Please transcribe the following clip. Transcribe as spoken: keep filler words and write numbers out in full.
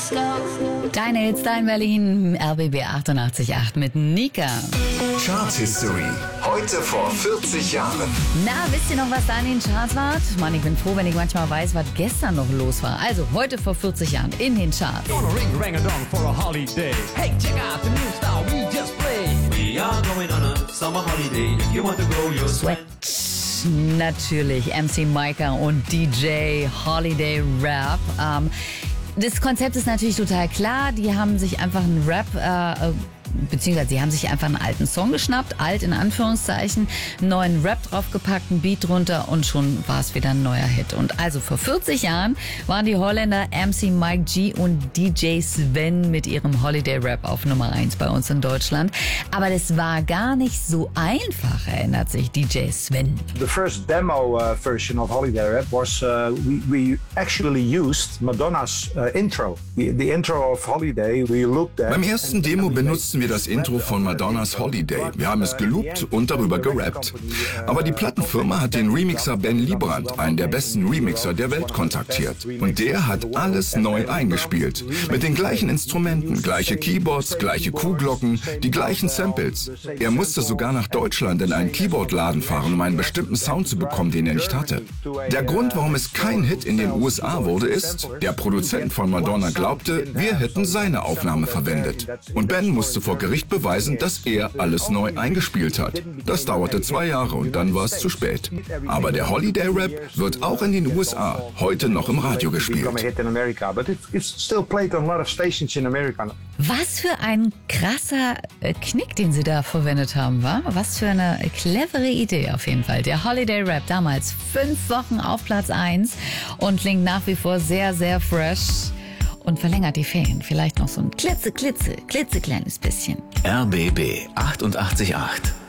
Deine Hits, dein Berlin, R B B achtundachtzig Komma acht mit Nika. Chart History. Heute vor vierzig Jahren. Na, wisst ihr noch, was da in den Charts war? Mann, ich bin froh, wenn ich manchmal weiß, was gestern noch los war. Also, heute vor vierzig Jahren in den Charts. Hey, check out the new style we just played. We are going on a summer holiday. If you want to grow your sweat. Natürlich, M C Micah und D J Holiday Rap. Ähm, das Konzept ist natürlich total klar. Die haben sich einfach einen Rap, äh, beziehungsweise sie haben sich einfach einen alten Song geschnappt, alt in Anführungszeichen, einen neuen Rap draufgepackt, einen Beat drunter und schon war es wieder ein neuer Hit. Und also vor vierzig Jahren waren die Holländer M C Mike G und D J Sven mit ihrem Holiday Rap auf Nummer eins bei uns in Deutschland. Aber das war gar nicht so einfach, erinnert sich D J Sven. The first demo uh, version of Holiday Rap was uh, we, we actually used Madonna's uh, intro. The, the intro of Holiday we looked at. Beim ersten Demo benutzten wir das Intro von Madonnas Holiday. Wir haben es geloopt und darüber gerappt. Aber die Plattenfirma hat den Remixer Ben Librand, einen der besten Remixer der Welt, kontaktiert. Und der hat alles neu eingespielt. Mit den gleichen Instrumenten, gleiche Keyboards, gleiche Kuhglocken, die gleichen Samples. Er musste sogar nach Deutschland in einen Keyboardladen fahren, um einen bestimmten Sound zu bekommen, den er nicht hatte. Der Grund, warum es kein Hit in den U S A wurde, ist, der Produzent von Madonna glaubte, wir hätten seine Aufnahme verwendet. Und Ben musste vor Gericht beweisen, dass er alles neu eingespielt hat. Das dauerte zwei Jahre und dann war es zu spät. Aber der Holiday Rap wird auch in den U S A heute noch im Radio gespielt. Was für ein krasser Knick, den sie da verwendet haben, war? Was für eine clevere Idee auf jeden Fall. Der Holiday Rap damals fünf Wochen auf Platz eins und klingt nach wie vor sehr, sehr fresh. Und verlängert die Ferien vielleicht noch so ein klitze, klitze, klitzekleines bisschen. R B B achtundachtzig Komma acht.